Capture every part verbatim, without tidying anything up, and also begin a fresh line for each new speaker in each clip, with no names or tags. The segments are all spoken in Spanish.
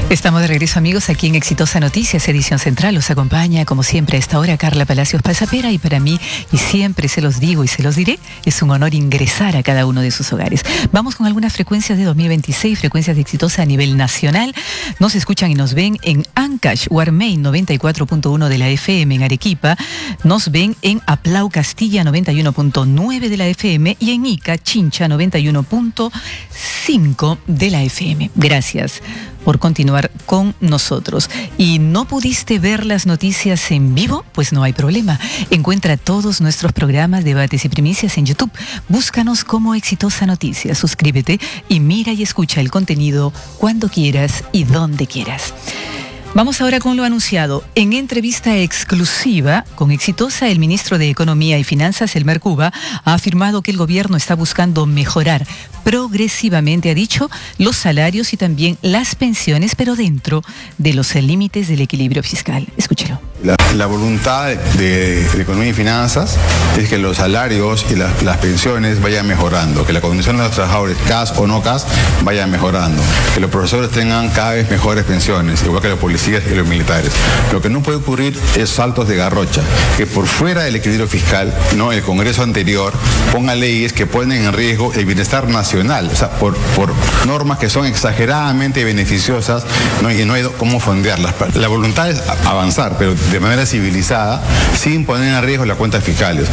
Estamos de regreso, amigos, aquí en Exitosa Noticias, edición central. Los acompaña, como siempre, a esta hora Carla Palacios Pasapera, y para mí, y siempre se los digo y se los diré, es un honor ingresar a cada uno de sus hogares. Vamos con algunas frecuencias de dos mil veintiséis, frecuencias de Exitosa a nivel nacional. Nos escuchan y nos ven en Ancash, Guarmey noventa y cuatro punto uno de la F M en Arequipa. Nos ven en Aplau, Castilla noventa y uno punto nueve de la F M y en Ica, Chincha noventa y uno punto cinco de la F M. Gracias por continuar con nosotros. ¿Y no pudiste ver las noticias en vivo? Pues no hay problema. Encuentra todos nuestros programas, debates y primicias en YouTube. Búscanos como Exitosa Noticias. Suscríbete y mira y escucha el contenido cuando quieras y donde quieras. Vamos ahora con lo anunciado. En entrevista exclusiva con Exitosa, el ministro de Economía y Finanzas, Elmer Cuba, ha afirmado que el gobierno está buscando mejorar progresivamente, ha dicho, los salarios y también las pensiones, pero dentro de los límites del equilibrio fiscal. Escúchelo.
La, la voluntad de, de Economía y Finanzas es que los salarios y la, las pensiones vayan mejorando, que la condición de los trabajadores, C A S o no C A S, vaya mejorando, que los profesores tengan cada vez mejores pensiones, igual que los policías y los militares. Lo que no puede ocurrir es saltos de garrocha, que por fuera del equilibrio fiscal, no, el Congreso anterior ponga leyes que ponen en riesgo el bienestar nacional, o sea, por, por normas que son exageradamente beneficiosas, ¿no? Y no hay cómo fondearlas. La voluntad es avanzar, pero de manera civilizada, sin poner en riesgo las cuentas fiscales.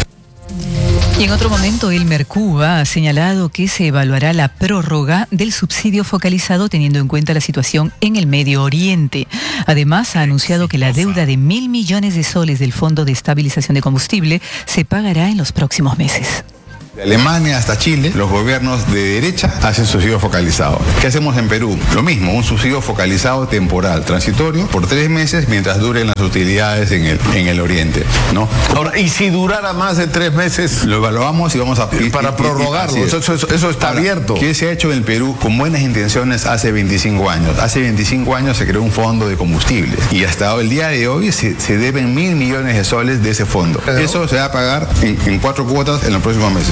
Y en otro momento, Elmer Cuba ha señalado que se evaluará la prórroga del subsidio focalizado teniendo en cuenta la situación en el Medio Oriente. Además, ha anunciado que la deuda de mil millones de soles del Fondo de Estabilización de Combustible se pagará en los próximos meses.
De Alemania hasta Chile, los gobiernos de derecha hacen subsidio focalizado. ¿Qué hacemos en Perú? Lo mismo, un subsidio focalizado temporal, transitorio, por tres meses mientras duren las utilidades en el, en el Oriente, ¿no?
Ahora, ¿y si durara más de tres meses?
Lo evaluamos y vamos a...
Y, para y, prorrogarlo, y, y, eso, eso, eso está Ahora, abierto.
¿Qué se ha hecho en el Perú con buenas intenciones hace veinticinco años? Hace veinticinco años se creó un fondo de combustible y hasta el día de hoy se, se deben mil millones de soles de ese fondo. ¿Pero? Eso se va a pagar en, en cuatro cuotas en los próximos meses.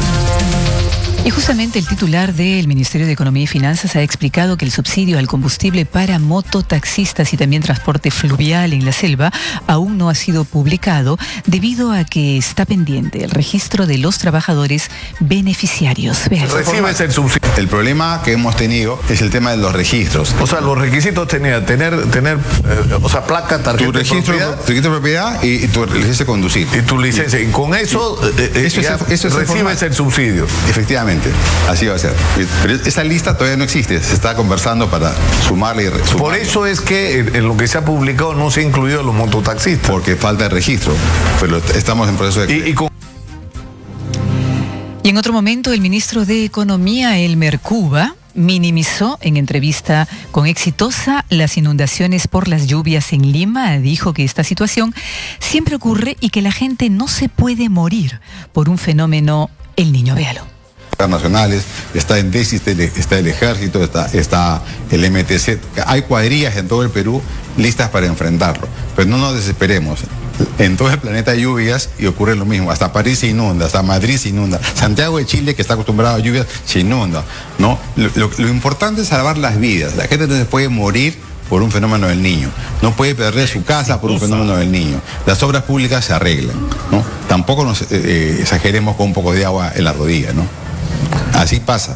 Y justamente el titular del Ministerio de Economía y Finanzas ha explicado que el subsidio al combustible para mototaxistas y también transporte fluvial en la selva aún no ha sido publicado debido a que está pendiente el registro de los trabajadores beneficiarios.
Recibes el subsidio.
El problema que hemos tenido es el tema de los registros.
O sea, los requisitos tenía tener, tener eh, o sea, placa, tarjeta
tu registro,
de propiedad.
Tu registro de propiedad y, y tu licencia de conducir.
Y tu licencia. Y, y con eso, eh, eh, eso, ya es, eso es recibes el subsidio.
Efectivamente. Así va a ser. Pero esa lista todavía no existe. Se está conversando para sumarle y sumarle.
Por eso es que en lo que se ha publicado no se ha incluido los mototaxistas.
Porque falta el registro. Pero estamos en proceso de...
Y, y, con...
y en otro momento, el ministro de Economía, Elmer Cuba, minimizó en entrevista con Exitosa las inundaciones por las lluvias en Lima. Dijo que esta situación siempre ocurre y que la gente no se puede morir por un fenómeno El Niño. Véalo.
Nacionales, está en déficit, está el ejército, está, está el M T C, hay cuadrillas en todo el Perú listas para enfrentarlo, pero no nos desesperemos. En todo el planeta hay lluvias y ocurre lo mismo, hasta París se inunda, hasta Madrid se inunda, Santiago de Chile, que está acostumbrado a lluvias, se inunda, ¿no? Lo, lo, lo importante es salvar las vidas. La gente no se puede morir por un fenómeno del Niño, no puede perder su casa por un fenómeno del Niño. Las obras públicas se arreglan, ¿no? Tampoco nos eh, exageremos con un poco de agua en la rodilla, ¿no? Así pasa.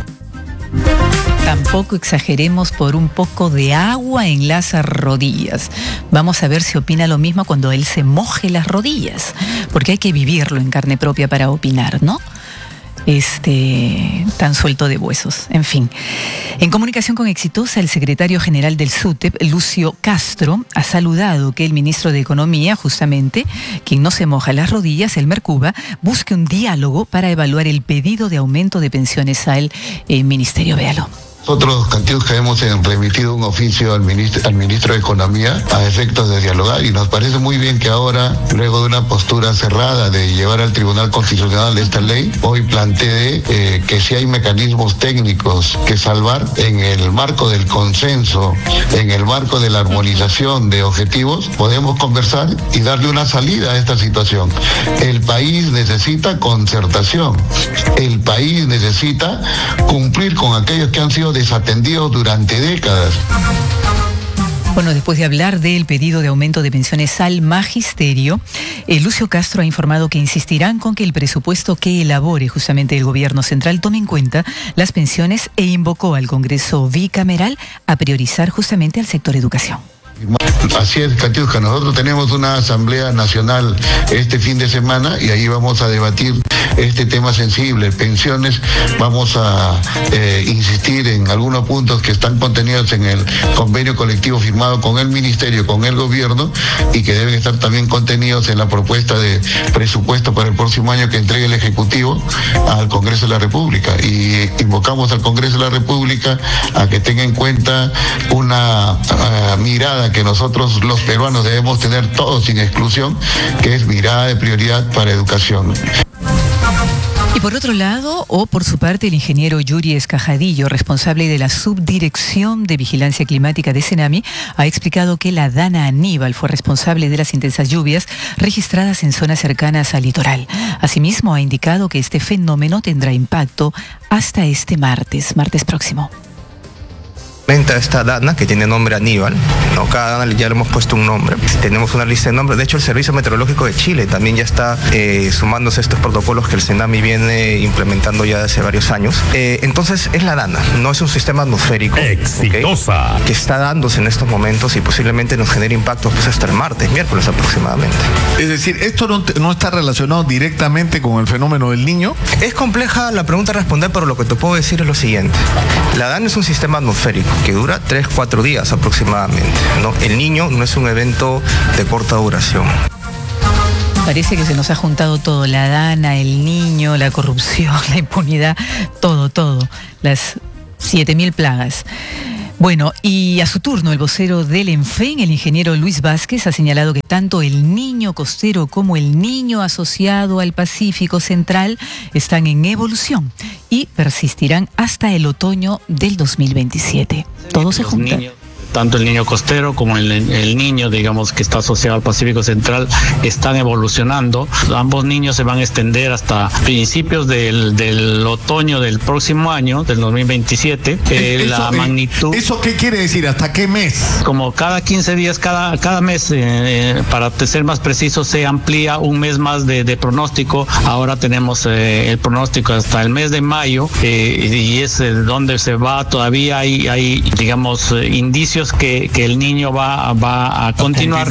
Tampoco exageremos por un poco de agua en las rodillas. Vamos a ver si opina lo mismo cuando él se moje las rodillas, porque hay que vivirlo en carne propia para opinar, ¿no? Este, tan suelto de huesos. En fin, en comunicación con Exitosa, el secretario general del SUTEP, Lucio Castro, ha saludado que el ministro de Economía, justamente, quien no se moja las rodillas, Elmer Cuba, busque un diálogo para evaluar el pedido de aumento de pensiones al eh, ministerio. Véalo.
Nosotros, Cantiusca, hemos remitido un oficio al ministro, al ministro de Economía a efectos de dialogar, y nos parece muy bien que ahora, luego de una postura cerrada de llevar al Tribunal Constitucional esta ley, hoy plantee eh, que si hay mecanismos técnicos que salvar en el marco del consenso, en el marco de la armonización de objetivos, podemos conversar y darle una salida a esta situación. El país necesita concertación, el país necesita cumplir con aquellos que han sido desatendidos durante décadas.
Bueno, después de hablar del pedido de aumento de pensiones al magisterio, eh, Lucio Castro ha informado que insistirán con que el presupuesto que elabore justamente el gobierno central tome en cuenta las pensiones e invocó al Congreso bicameral a priorizar justamente al sector educación.
Así es, Katiuska, nosotros tenemos una asamblea nacional este fin de semana y ahí vamos a debatir este tema sensible, pensiones. Vamos a eh, insistir en algunos puntos que están contenidos en el convenio colectivo firmado con el Ministerio, con el Gobierno, y que deben estar también contenidos en la propuesta de presupuesto para el próximo año que entregue el Ejecutivo al Congreso de la República. Y invocamos al Congreso de la República a que tenga en cuenta una uh, mirada que nosotros los peruanos debemos tener todos sin exclusión, que es mirada de prioridad para educación.
Y por otro lado, o por su parte, el ingeniero Yuri Escajadillo, responsable de la Subdirección de Vigilancia Climática de Senami, ha explicado que la Dana Aníbal fue responsable de las intensas lluvias registradas en zonas cercanas al litoral. Asimismo, ha indicado que este fenómeno tendrá impacto hasta este martes, martes próximo.
Esta Dana, que tiene nombre Aníbal, ¿no? Cada Dana ya le hemos puesto un nombre. Tenemos una lista de nombres. De hecho, el Servicio Meteorológico de Chile también ya está eh, sumándose a estos protocolos que el Senami viene implementando ya hace varios años. Eh, entonces, es la Dana, no es un sistema atmosférico.
Exitosa.
¿Okay? Que está dándose en estos momentos y posiblemente nos genere impactos pues, hasta el martes, miércoles aproximadamente.
Es decir, ¿esto no, no está relacionado directamente con el fenómeno del Niño?
Es compleja la pregunta a responder, pero lo que te puedo decir es lo siguiente. La Dana es un sistema atmosférico que dura tres, cuatro días aproximadamente, ¿no? El Niño no es un evento de corta duración.
Parece que se nos ha juntado todo, la Dana, el Niño, la corrupción, la impunidad, todo, todo, las siete mil plagas. Bueno, y a su turno, el vocero del ENFEN, el ingeniero Luis Vázquez, ha señalado que tanto el Niño costero como el Niño asociado al Pacífico Central están en evolución y persistirán hasta el otoño del dos mil veintisiete. Todo se junta.
Tanto el Niño costero como el, el Niño, digamos, que está asociado al Pacífico Central, están evolucionando. Ambos niños se van a extender hasta principios del, del otoño del próximo año, del dos mil veintisiete. Eh,
eso,
la
eh,
magnitud...
¿Eso qué quiere decir? ¿Hasta qué mes?
Como cada quince días, cada, cada mes, eh, para ser más preciso, se amplía un mes más de, de pronóstico. Ahora tenemos eh, el pronóstico hasta el mes de mayo, eh, y es eh, donde se va, todavía hay, hay digamos, eh, indicios Que, que el Niño va, va a continuar.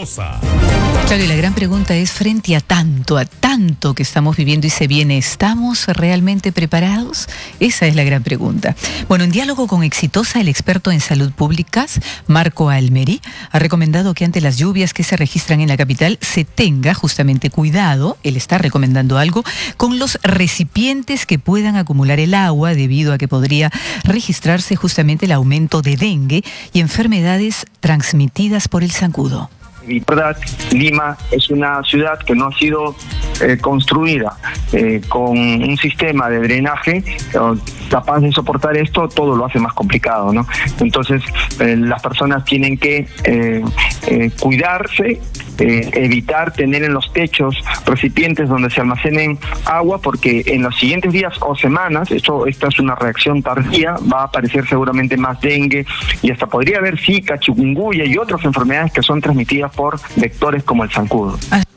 Claro, y la gran pregunta es, frente a tanto, a tanto que estamos viviendo y se viene, ¿estamos realmente preparados? Esa es la gran pregunta. Bueno, en diálogo con Exitosa, el experto en salud pública, Marco Almeri, ha recomendado que ante las lluvias que se registran en la capital se tenga justamente cuidado, él está recomendando algo, con los recipientes que puedan acumular el agua, debido a que podría registrarse justamente el aumento de dengue y enfermedades transmitidas por el zancudo.
¿Verdad? Lima es una ciudad que no ha sido eh, construida eh, con un sistema de drenaje eh, capaz de soportar esto, todo lo hace más complicado, ¿no? Entonces, eh, las personas tienen que eh, eh, cuidarse, eh, evitar tener en los techos recipientes donde se almacenen agua, porque en los siguientes días o semanas, esto, esta es una reacción tardía, va a aparecer seguramente más dengue y hasta podría haber zika, chikungunya y otras enfermedades que son transmitidas por vectores como el zancudo.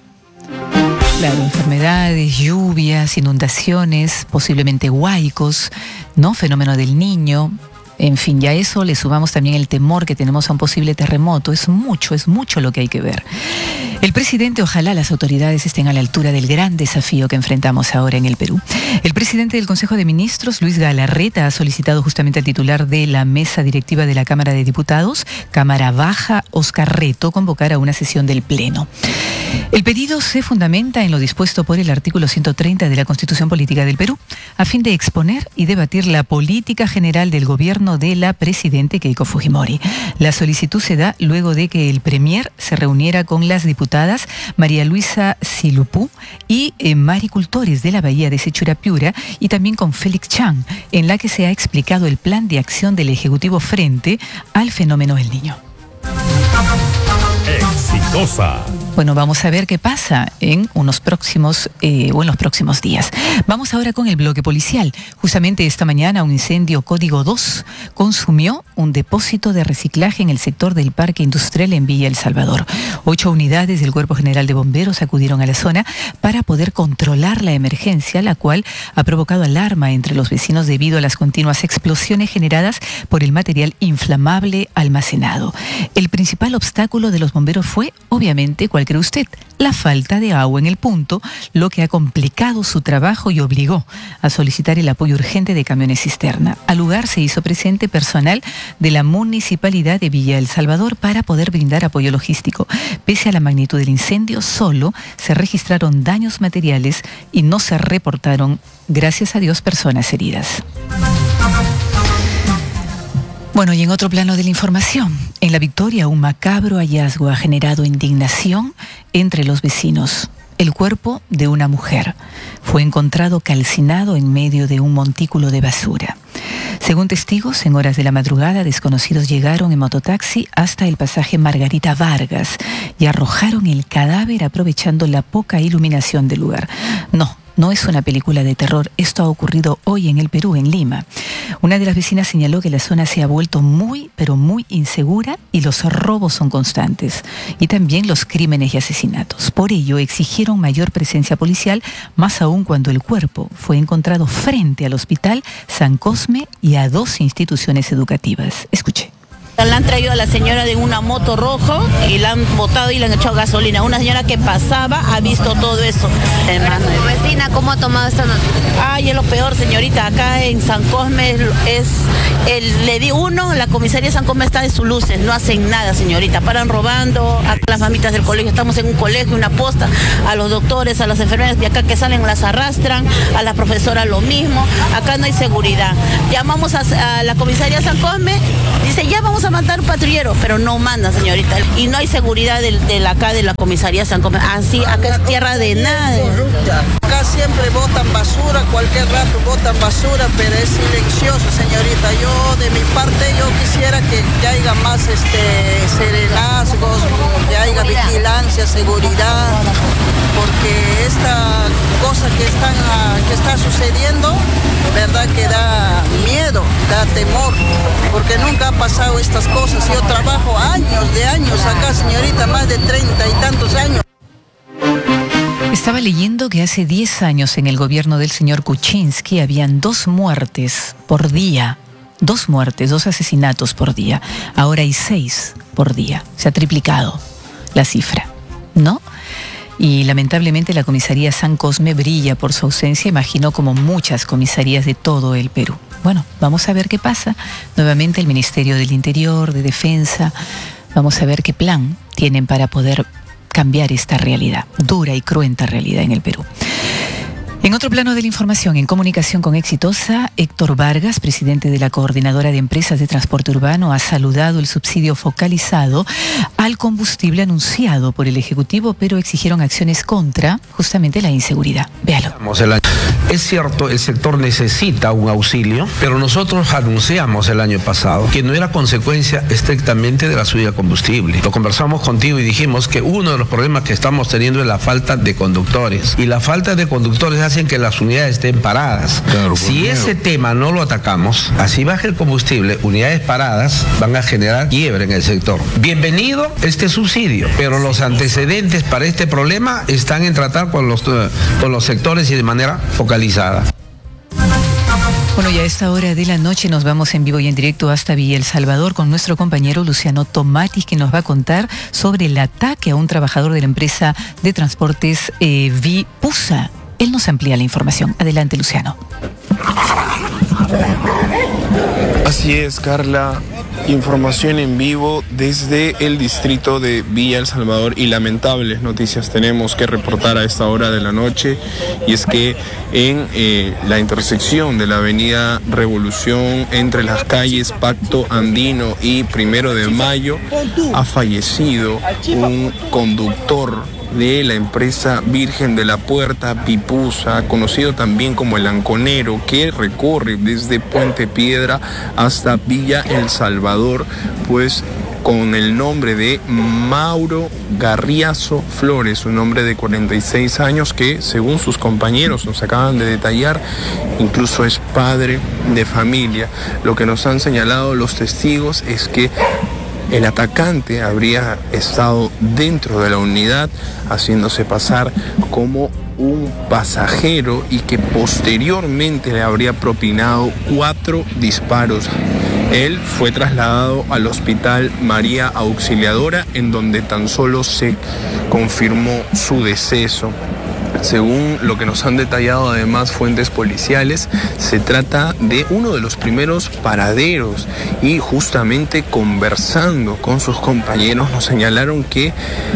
Claro, enfermedades, lluvias, inundaciones, posiblemente huaicos, ¿no? Fenómeno del Niño. En fin, ya a eso le sumamos también el temor que tenemos a un posible terremoto. Es mucho, es mucho lo que hay que ver. El presidente, ojalá las autoridades estén a la altura del gran desafío que enfrentamos ahora en el Perú. El presidente del Consejo de Ministros, Luis Galarreta, ha solicitado justamente al titular de la mesa directiva de la Cámara de Diputados, Cámara Baja, Oscar Reto, convocar a una sesión del Pleno. El pedido se fundamenta en lo dispuesto por el artículo ciento treinta de la Constitución Política del Perú, a fin de exponer y debatir la política general del gobierno de la presidente Keiko Fujimori. La solicitud se da luego de que el premier se reuniera con las diputadas María Luisa Silupú y eh, maricultores de la bahía de Sechura-Piura, y también con Félix Chang, en la que se ha explicado el plan de acción del Ejecutivo frente al fenómeno del Niño.
Exitosa.
Bueno, vamos a ver qué pasa en unos próximos eh, o en los próximos días. Vamos ahora con el bloque policial. Justamente esta mañana un incendio código dos consumió un depósito de reciclaje en el sector del Parque Industrial en Villa El Salvador. Ocho unidades del Cuerpo General de Bomberos acudieron a la zona para poder controlar la emergencia, la cual ha provocado alarma entre los vecinos debido a las continuas explosiones generadas por el material inflamable almacenado. El principal obstáculo de los bomberos fue, obviamente, cualquier cree usted, la falta de agua en el punto, lo que ha complicado su trabajo y obligó a solicitar el apoyo urgente de camiones cisterna. Al lugar se hizo presente personal de la Municipalidad de Villa El Salvador para poder brindar apoyo logístico. Pese a la magnitud del incendio, solo se registraron daños materiales y no se reportaron, gracias a Dios, personas heridas. Bueno, y en otro plano de la información, en La Victoria, un macabro hallazgo ha generado indignación entre los vecinos. El cuerpo de una mujer fue encontrado calcinado en medio de un montículo de basura. Según testigos, en horas de la madrugada, desconocidos llegaron en mototaxi hasta el pasaje Margarita Vargas y arrojaron el cadáver aprovechando la poca iluminación del lugar. No. No es una película de terror, esto ha ocurrido hoy en el Perú, en Lima. Una de las vecinas señaló que la zona se ha vuelto muy, pero muy insegura y los robos son constantes. Y también los crímenes y asesinatos. Por ello, exigieron mayor presencia policial, más aún cuando el cuerpo fue encontrado frente al Hospital San Cosme y a dos instituciones educativas. Escuche.
Le han traído a la señora de una moto rojo y la han botado y le han echado gasolina. Una señora que pasaba ha visto todo eso. Hermano.
Vecina, ¿cómo ha tomado esta noticia?
Ay, es lo peor, señorita. Acá en San Cosme es, el, le di uno, la comisaría de San Cosme está de sus luces, no hacen nada, señorita. Paran robando a las mamitas del colegio. Estamos en un colegio, una posta, a los doctores, a las enfermeras de acá que salen las arrastran, a las profesoras lo mismo. Acá no hay seguridad. Llamamos a, a la comisaría de San Cosme, dice, ya vamos a mandar un patrullero, pero no manda, señorita, y no hay seguridad de, de la, acá de la comisaría San Cosme. Así, acá es tierra de nada.
Acá siempre botan basura, cualquier rato botan basura, pero es silencioso, señorita. Yo, de mi parte, yo quisiera que, que haya más este, serenazgos, que haya vigilancia, seguridad, porque esta cosa que, están, que está sucediendo, verdad que da miedo, da temor, porque nunca ha pasado estas cosas. Yo trabajo años de años acá, señorita, más de treinta y tantos años.
Estaba leyendo que hace diez años en el gobierno del señor Kuczynski habían dos muertes por día. Dos muertes, dos asesinatos por día. Ahora hay seis por día. Se ha triplicado la cifra, ¿no? Y lamentablemente la comisaría San Cosme brilla por su ausencia, imagino como muchas comisarías de todo el Perú. Bueno, vamos a ver qué pasa. Nuevamente el Ministerio del Interior, de Defensa, vamos a ver qué plan tienen para poder cambiar esta realidad, dura y cruenta realidad en el Perú. En otro plano de la información, en comunicación con Exitosa, Héctor Vargas, presidente de la Coordinadora de Empresas de Transporte Urbano, ha saludado el subsidio focalizado al combustible anunciado por el Ejecutivo, pero exigieron acciones contra justamente la inseguridad. Véalo.
Es cierto, el sector necesita un auxilio, pero nosotros anunciamos el año pasado que no era consecuencia estrictamente de la subida de combustible. Lo conversamos contigo y dijimos que uno de los problemas que estamos teniendo es la falta de conductores. Y la falta de conductores hace que las unidades estén paradas. Claro, si miedo. Ese tema no lo atacamos, así baja el combustible, unidades paradas van a generar quiebre en el sector. Bienvenido este subsidio, pero los antecedentes para este problema están en tratar con los, con los sectores y de manera focalizada.
Bueno, y a esta hora de la noche nos vamos en vivo y en directo hasta Villa El Salvador con nuestro compañero Luciano Tomatis, que nos va a contar sobre el ataque a un trabajador de la empresa de transportes eh, Vipusa. Él nos amplía la información. Adelante, Luciano.
Así es, Carla. Información en vivo desde el distrito de Villa El Salvador y lamentables noticias tenemos que reportar a esta hora de la noche, y es que en eh, la intersección de la avenida Revolución entre las calles Pacto Andino y Primero de Mayo ha fallecido un conductor de la empresa Virgen de la Puerta, Vipusa, conocido también como el Anconero, que recorre desde Puente Piedra hasta Villa El Salvador, pues con el nombre de Mauro Garriazo Flores, un hombre de cuarenta y seis años que, según sus compañeros nos acaban de detallar, incluso es padre de familia. Lo que nos han señalado los testigos es que el atacante habría estado dentro de la unidad haciéndose pasar como un pasajero y que posteriormente le habría propinado cuatro disparos. Él fue trasladado al Hospital María Auxiliadora, en donde tan solo se confirmó su deceso. Según lo que nos han detallado además fuentes policiales, se trata de uno de los primeros paraderos y justamente conversando con sus compañeros nos señalaron que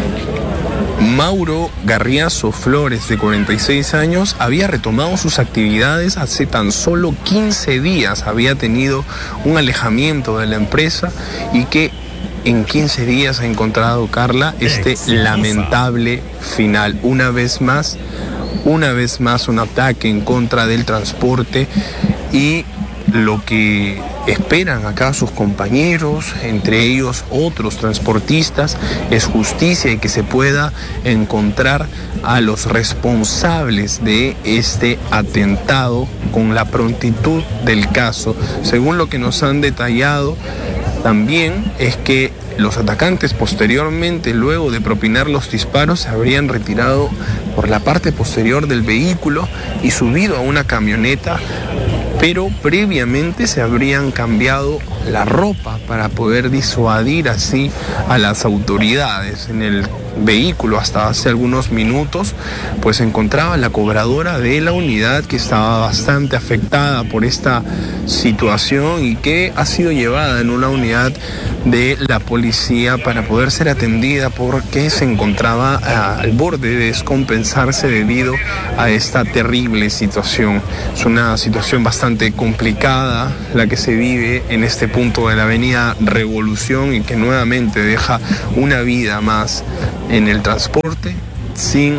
Mauro Garriazo Flores, de cuarenta y seis años, había retomado sus actividades hace tan solo quince días, había tenido un alejamiento de la empresa y que en quince días ha encontrado, Carla, este lamentable final. Una vez más, una vez más un ataque en contra del transporte y lo que esperan acá sus compañeros, entre ellos otros transportistas, es justicia y que se pueda encontrar a los responsables de este atentado con la prontitud del caso. Según lo que nos han detallado, también es que los atacantes posteriormente, luego de propinar los disparos, se habrían retirado por la parte posterior del vehículo y subido a una camioneta, pero previamente se habrían cambiado la ropa para poder disuadir así a las autoridades. En el vehículo hasta hace algunos minutos pues se encontraba la cobradora de la unidad, que estaba bastante afectada por esta situación y que ha sido llevada en una unidad de la policía para poder ser atendida porque se encontraba al borde de descompensarse debido a esta terrible situación. Es una situación bastante complicada la que se vive en este punto de la avenida Revolución y que nuevamente deja una vida más en el transporte sin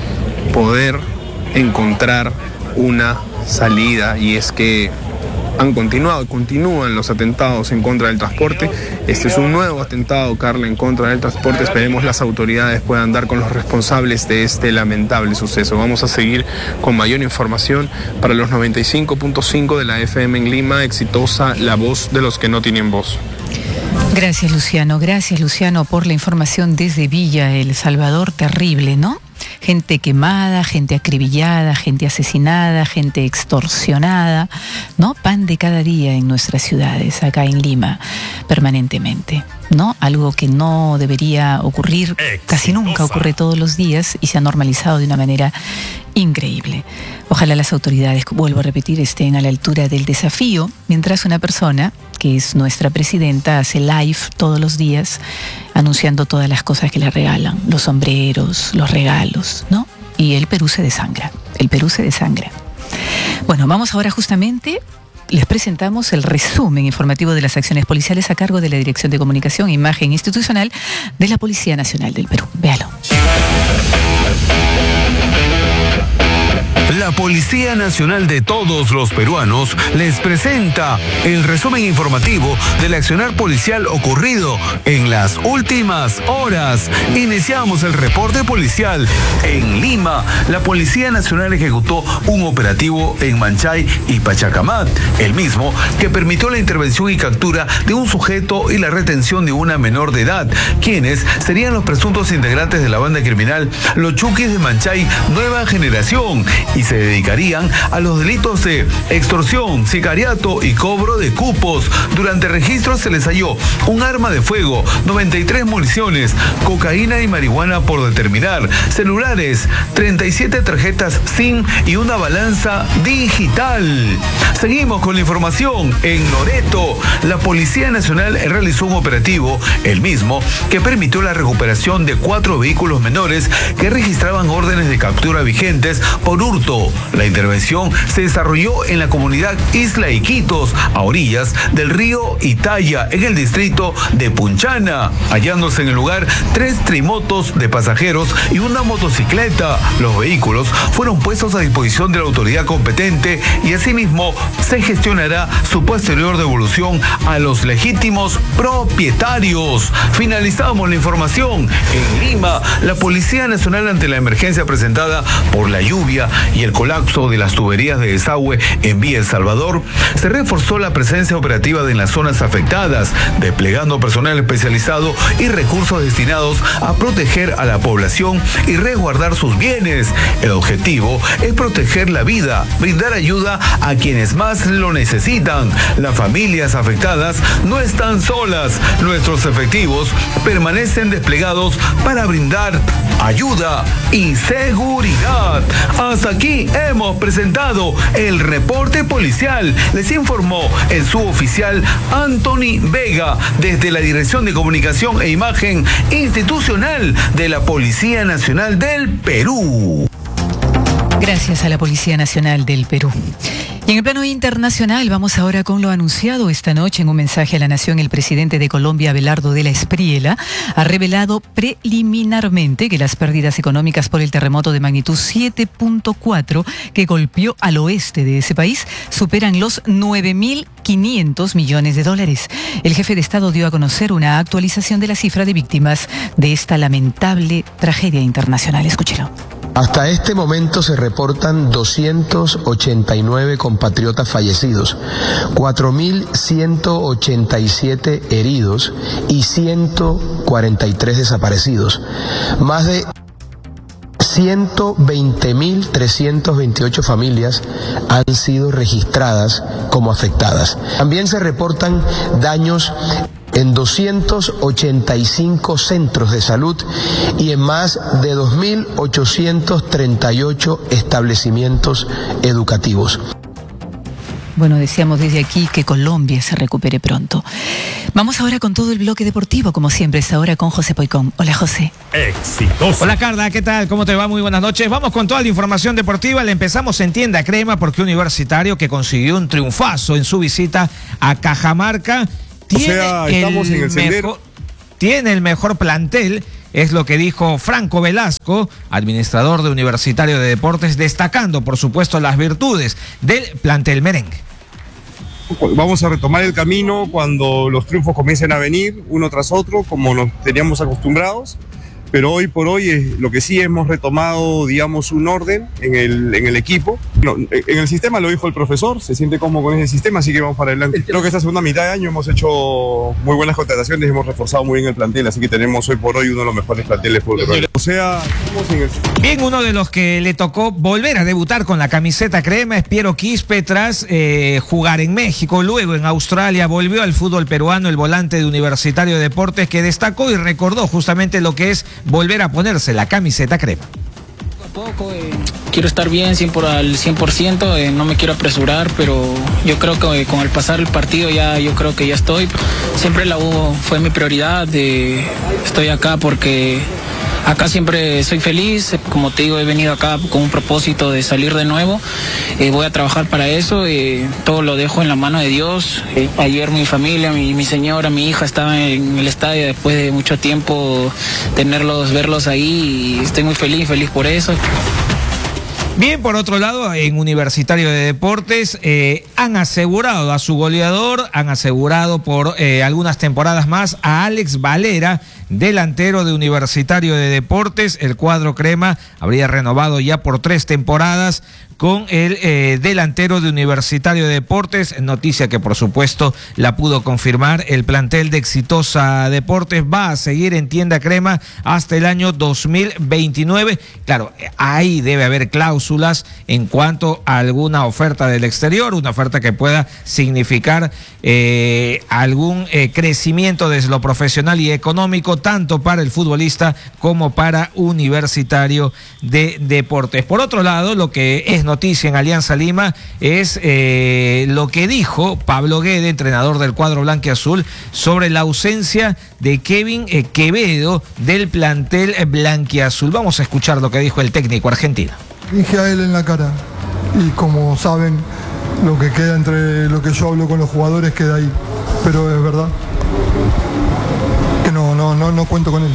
poder encontrar una salida, y es que han continuado y continúan los atentados en contra del transporte. Este es un nuevo atentado, Carla, en contra del transporte. Esperemos las autoridades puedan dar con los responsables de este lamentable suceso. Vamos a seguir con mayor información para los noventa y cinco punto cinco de la F M en Lima. Exitosa, la voz de los que no tienen voz.
Gracias, Luciano. Gracias, Luciano, por la información desde Villa El Salvador. Terrible, ¿no? Gente quemada, gente acribillada, gente asesinada, gente extorsionada, ¿no? Pan de cada día en nuestras ciudades, acá en Lima, permanentemente, ¿no? Algo que no debería ocurrir, casi nunca ocurre todos los días y se ha normalizado de una manera increíble. Ojalá las autoridades, vuelvo a repetir, estén a la altura del desafío, mientras una persona, que es nuestra presidenta, hace live todos los días anunciando todas las cosas que le regalan, los sombreros, los regalos, ¿no? Y el Perú se desangra, el Perú se desangra. Bueno, vamos ahora justamente, les presentamos el resumen informativo de las acciones policiales a cargo de la Dirección de Comunicación e Imagen Institucional de la Policía Nacional del Perú. Véalo.
La Policía Nacional de todos los peruanos les presenta el resumen informativo del accionar policial ocurrido en las últimas horas. Iniciamos el reporte policial. En Lima, la Policía Nacional ejecutó un operativo en Manchay y Pachacamat, el mismo que permitió la intervención y captura de un sujeto y la retención de una menor de edad, quienes serían los presuntos integrantes de la banda criminal Los Chuquis de Manchay Nueva Generación, y se dedicarían a los delitos de extorsión, sicariato y cobro de cupos. Durante registros se les halló un arma de fuego, noventa y tres municiones, cocaína y marihuana por determinar, celulares, treinta y siete tarjetas SIM y una balanza digital. Seguimos con la información. En Loreto, la Policía Nacional realizó un operativo, el mismo que permitió la recuperación de cuatro vehículos menores que registraban órdenes de captura vigentes por hurto Quito. La intervención se desarrolló en la comunidad Isla Iquitos, a orillas del río Itaya, en el distrito de Punchana, hallándose en el lugar tres trimotos de pasajeros y una motocicleta. Los vehículos fueron puestos a disposición de la autoridad competente y asimismo se gestionará su posterior devolución a los legítimos propietarios. Finalizamos la información. En Lima, la Policía Nacional, ante la emergencia presentada por la lluvia y el colapso de las tuberías de desagüe en Villa El Salvador, se reforzó la presencia operativa en las zonas afectadas, desplegando personal especializado y recursos destinados a proteger a la población y resguardar sus bienes. El objetivo es proteger la vida, brindar ayuda a quienes más lo necesitan. Las familias afectadas no están solas. Nuestros efectivos permanecen desplegados para brindar ayuda y seguridad. Hasta aquí hemos presentado el reporte policial. Les informó el suboficial Anthony Vega desde la Dirección de Comunicación e Imagen Institucional de la Policía Nacional del Perú.
Gracias a la Policía Nacional del Perú. Y en el plano internacional, vamos ahora con lo anunciado esta noche en un mensaje a la nación. El presidente de Colombia, Abelardo de la Espriella, ha revelado preliminarmente que las pérdidas económicas por el terremoto de magnitud siete punto cuatro que golpeó al oeste de ese país superan los nueve mil quinientos millones de dólares. El jefe de Estado dio a conocer una actualización de la cifra de víctimas de esta lamentable tragedia internacional. Escúchelo.
Hasta este momento se reportan doscientos ochenta y nueve compatriotas fallecidos, cuatro mil ciento ochenta y siete heridos y ciento cuarenta y tres desaparecidos. Más de ciento veinte mil trescientas veintiocho familias han sido registradas como afectadas. También se reportan daños en doscientos ochenta y cinco centros de salud y en más de dos mil ochocientos treinta y ocho establecimientos educativos.
Bueno, deseamos desde aquí que Colombia se recupere pronto. Vamos ahora con todo el bloque deportivo, como siempre, esta hora con José Poicón. Hola, José.
Exitoso. Hola, Carla, ¿qué tal? ¿Cómo te va? Muy buenas noches. Vamos con toda la información deportiva. Le empezamos en Tienda Crema, porque Universitario, que consiguió un triunfazo en su visita a Cajamarca, tiene,
o sea, estamos
el
en el sendero.
mejor, tiene el mejor plantel. Es lo que dijo Franco Velasco, administrador de Universitario de Deportes, destacando, por supuesto, las virtudes del plantel merengue.
Vamos a retomar el camino cuando los triunfos comiencen a venir uno tras otro, como nos teníamos acostumbrados, pero hoy por hoy es, lo que sí hemos retomado, digamos, un orden en el, en el equipo. No, en el sistema lo dijo el profesor, se siente cómodo con ese sistema, así que vamos para adelante. Creo que esta segunda mitad de año hemos hecho muy buenas contrataciones, hemos reforzado muy bien el plantel, así que tenemos hoy por hoy uno de los mejores planteles fútbol. O sea, estamos en el...
Bien, uno de los que le tocó volver a debutar con la camiseta crema es Piero Quispe, tras eh, jugar en México, luego en Australia, volvió al fútbol peruano el volante de Universitario de Deportes, que destacó y recordó justamente lo que es volver a ponerse la camiseta crema.
Poco a poco, eh, quiero estar bien cien por, al cien por ciento, eh, no me quiero apresurar, pero yo creo que eh, con el pasar el partido ya yo creo que ya estoy. Siempre la U fue mi prioridad, eh, estoy acá porque acá siempre soy feliz, como te digo, he venido acá con un propósito de salir de nuevo, eh, voy a trabajar para eso, eh, todo lo dejo en la mano de Dios. Eh, ayer mi familia, mi, mi señora, mi hija estaba en el estadio después de mucho tiempo tenerlos, verlos ahí, y estoy muy feliz, feliz por eso.
Bien, por otro lado, en Universitario de Deportes eh, han asegurado a su goleador, han asegurado por eh, algunas temporadas más a Alex Valera, delantero de Universitario de Deportes. El cuadro crema habría renovado ya por tres temporadas con el eh, delantero de Universitario de Deportes, noticia que por supuesto la pudo confirmar el plantel de Exitosa Deportes. Va a seguir en Tienda Crema hasta el año dos mil veintinueve. Claro, ahí debe haber cláusulas en cuanto a alguna oferta del exterior, una oferta que pueda significar eh, algún eh, crecimiento desde lo profesional y económico, tanto para el futbolista como para Universitario de Deportes. Por otro lado, lo que es noticia en Alianza Lima es eh, lo que dijo Pablo Guede, entrenador del cuadro blanquiazul, sobre la ausencia de Kevin eh, Quevedo del plantel blanquiazul. Vamos a escuchar lo que dijo el técnico argentino.
Dije a él en la cara, y como saben, lo que queda entre lo que yo hablo con los jugadores queda ahí. Pero es verdad que no, no, no, no cuento con él.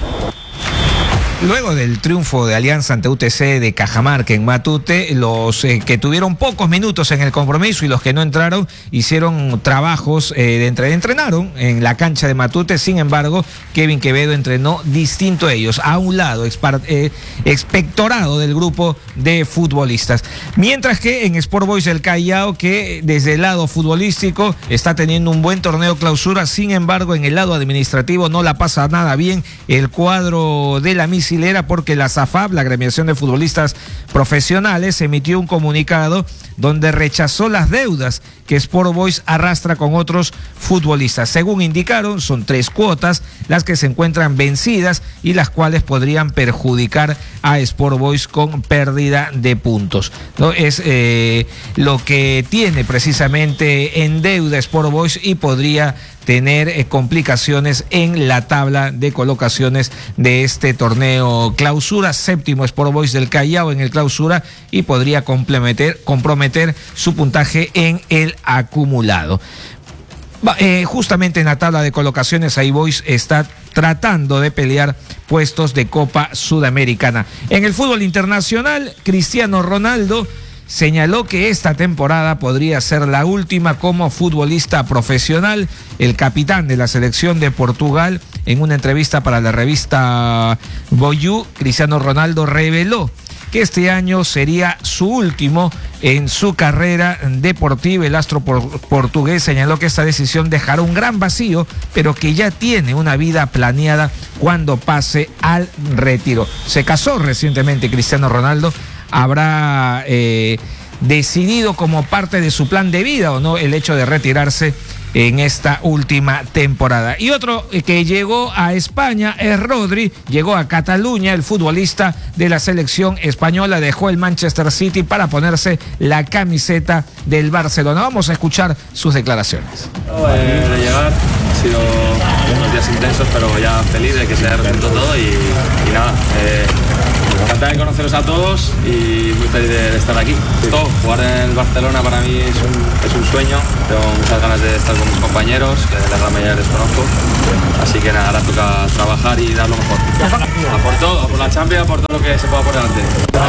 Luego del triunfo de Alianza ante U T C de Cajamarca en Matute, los eh, que tuvieron pocos minutos en el compromiso y los que no entraron hicieron trabajos eh, de entre, entrenaron en la cancha de Matute. Sin embargo, Kevin Quevedo entrenó distinto a ellos, a un lado, expar, eh, expectorado del grupo de futbolistas. Mientras que en Sport Boys del Callao, que desde el lado futbolístico está teniendo un buen torneo clausura, sin embargo en el lado administrativo no la pasa nada bien el cuadro de la misa porque la SAFAP, la Agremiación de Futbolistas Profesionales, emitió un comunicado donde rechazó las deudas que Sport Boys arrastra con otros futbolistas. Según indicaron, son tres cuotas las que se encuentran vencidas y las cuales podrían perjudicar a Sport Boys con pérdida de puntos. ¿No? Es eh, lo que tiene precisamente en deuda Sport Boys y podría tener eh, complicaciones en la tabla de colocaciones de este torneo clausura. Séptimo Sport Boys del Callao en el clausura y podría comprometer, comprometer su puntaje en el acumulado. Eh, justamente en la tabla de colocaciones, ahí Boys está tratando de pelear puestos de Copa Sudamericana. En el fútbol internacional, Cristiano Ronaldo señaló que esta temporada podría ser la última como futbolista profesional. El capitán de la selección de Portugal, en una entrevista para la revista Boyú, Cristiano Ronaldo reveló que este año sería su último en su carrera deportiva. El astro por, portugués señaló que esta decisión dejará un gran vacío, pero que ya tiene una vida planeada cuando pase al retiro. Se casó recientemente Cristiano Ronaldo. Habrá eh, decidido como parte de su plan de vida o no el hecho de retirarse en esta última temporada. Y otro que llegó a España es Rodri, llegó a Cataluña. El futbolista de la selección española dejó el Manchester City para ponerse la camiseta del Barcelona. Vamos a escuchar sus declaraciones.
Eh, de llegar ha sido unos días intensos, pero ya feliz de que se haya resuelto todo y, y nada, eh, encantado de conoceros a todos y muy feliz de, de estar aquí. Todo, jugar en el Barcelona para mí es un, es un sueño, tengo muchas ganas de estar con mis compañeros, que la gran mayoría les conozco, así que nada, ahora toca trabajar y dar lo mejor. A por todo, a por la Champions, a por todo lo que se pueda por delante.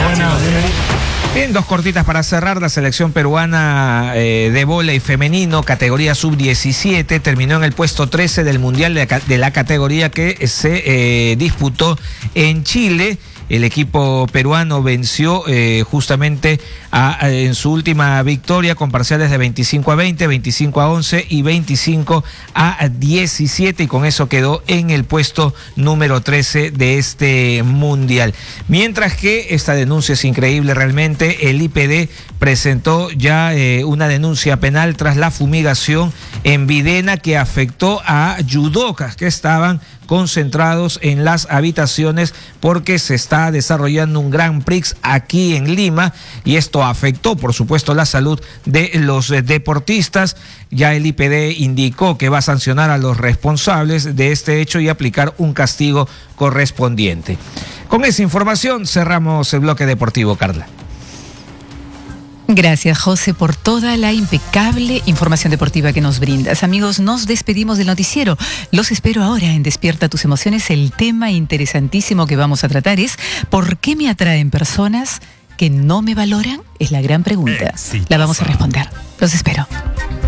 Bien, dos cortitas para cerrar. La selección peruana eh, de vóley femenino, categoría sub diecisiete, terminó en el puesto trece del Mundial de la, de la categoría que se eh, disputó en Chile. El equipo peruano venció eh, justamente a, a, en su última victoria con parciales de veinticinco a veinte, veinticinco a once y veinticinco a diecisiete, y con eso quedó en el puesto número trece de este mundial. Mientras que esta denuncia es increíble realmente, el I P D presentó ya eh, una denuncia penal tras la fumigación en Videna que afectó a judocas que estaban concentrados en las habitaciones porque se está desarrollando un Grand Prix aquí en Lima y esto afectó por supuesto la salud de los deportistas. Ya el I P D indicó que va a sancionar a los responsables de este hecho y aplicar un castigo correspondiente. Con esa información cerramos el bloque deportivo, Carla.
Gracias, José, por toda la impecable información deportiva que nos brindas. Amigos, nos despedimos del noticiero. Los espero ahora en Despierta tus Emociones. El tema interesantísimo que vamos a tratar es ¿por qué me atraen personas que no me valoran? Es la gran pregunta. La vamos a responder. Los espero.